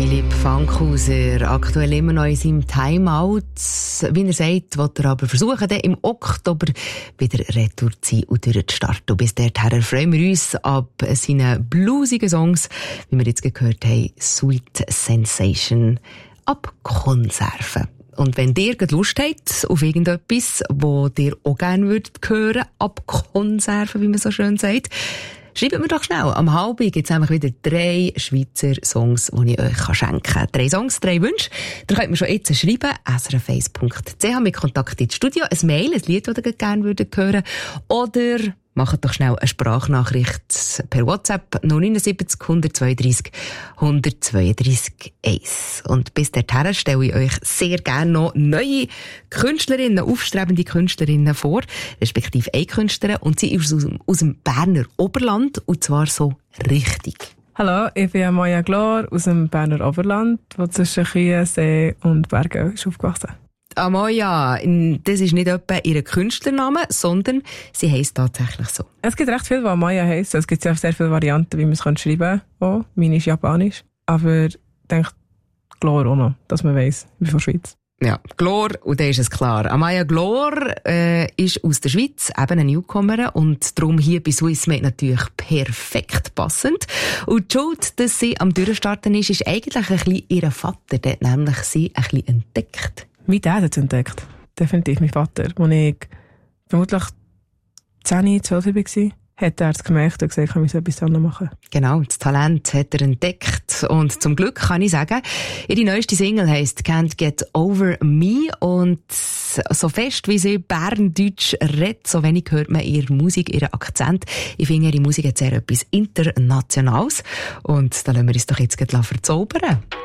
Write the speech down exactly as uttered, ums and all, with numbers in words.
Philipp Fankhauser, aktuell immer noch in seinem Timeout. Wie er sagt, will er aber versuchen, dann im Oktober wieder retour zu sein und durchzustarten. Und bis dahin freuen wir uns ab seinen bluesigen Songs, wie wir jetzt gehört haben, Sweet Sensation, ab Konserven. Und wenn ihr Lust habt auf irgendetwas, wo ihr auch gerne würdet hören, ab Konserven, wie man so schön sagt, schreibt mir doch schnell. Am halben gibt es nämlich wieder drei Schweizer Songs, die ich euch schenken kann. Drei Songs, drei Wünsche. Da könnt ihr mir schon jetzt schreiben, s r f eins punkt c h mit Kontakt ins Studio, ein Mail, ein Lied, das ihr gerne würdet hören. Oder macht doch schnell eine Sprachnachricht per WhatsApp null neun sieben null zwei drei null zwei drei eins. Und bis dahin stelle ich euch sehr gerne noch neue Künstlerinnen, aufstrebende Künstlerinnen vor, respektive eine Künstlerin, und sie ist aus, aus dem Berner Oberland, und zwar so richtig. Hallo, ich bin Amaya Glor aus dem Berner Oberland, wo zwischen Kühen, See und Bergen ist aufgewachsen. Amaya, das ist nicht etwa ihr Künstlername, sondern sie heisst tatsächlich so. Es gibt recht viel, was Amaya heisst. Es gibt sehr viele Varianten, wie man es schreiben kann. Oh, meine ist japanisch. Aber ich denke, Glor auch noch, dass man weiss, ich bin von der Schweiz. Ja, Glor, und da ist es klar. Amaya Glor äh, ist aus der Schweiz, eben eine Newcomerin, und darum hier bei Swissmade natürlich perfekt passend. Und die Schuld, dass sie am Durchstarten ist, ist eigentlich ein bisschen ihr Vater, der hat nämlich sie ein bisschen entdeckt. Mein Dad hat es entdeckt. Definitiv mein Vater. Als ich vermutlich zehn, zwölf war, hat er es gemerkt und gesagt, ich muss etwas anderes machen. Genau, das Talent hat er entdeckt. Und zum Glück kann ich sagen, ihre neueste Single heisst «Can't Get Over Me», und so fest wie sie Berndeutsch redet, so wenig hört man ihre Musik, ihren Akzent. Ich finde, ihre Musik hat sehr etwas Internationales. Und da lassen wir uns doch jetzt gleich verzaubern.